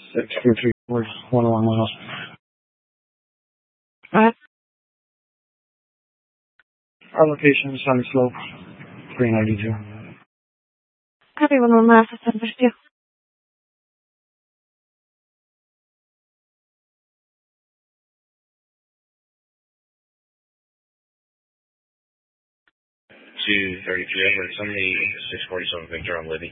623 1 along miles. Alright. Our location is Sunny Slope, 392. Copy 1 miles, 752. To 33 Edward, Sunday 647 Victor on Libby.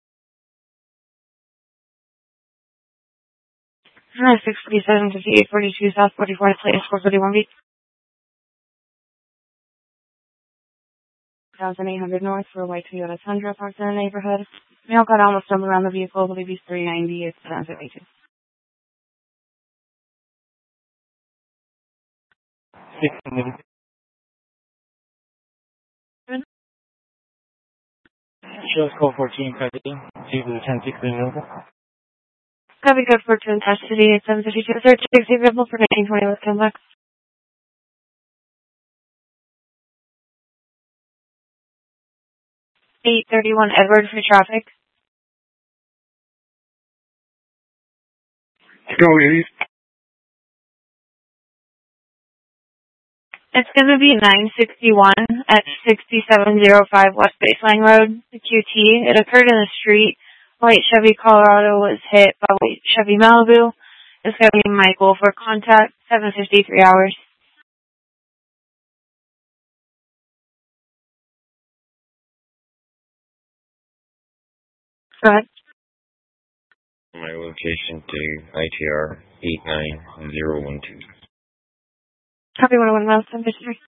647, 5842 South 44, plate 431B. 1,800 north for a white Toyota Tundra parked in the neighborhood. Mail got almost doubled around the vehicle, believe he's 390, it's 772. Shows call 14, copy. 2 to the 10-6 available. Copy code for to Test City at 752. Search taxi available for 1920 with Kenbuck. 831 Edward for traffic. Let's go, ladies. It's going to be 961 at 6705 West Baseline Road, the QT. It occurred in the street. White Chevy Colorado was hit by white Chevy Malibu. It's going to be Michael for contact, 7:53 hours. Go ahead. My location to ITR 89012. Copy 101 miles, 753.